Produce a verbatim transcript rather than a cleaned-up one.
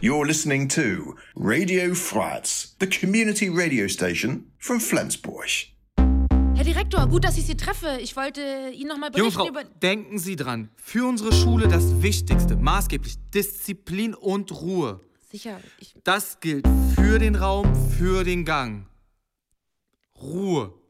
You're listening to Radio Frats, the community radio station from Flensburg. Herr Direktor, gut, dass ich Sie treffe. Ich wollte Ihnen noch mal berichten Jungfrau, über... denken Sie dran. Für unsere Schule das Wichtigste, maßgeblich Disziplin und Ruhe. Sicher, ich... Das gilt für den Raum, für den Gang. Ruhe.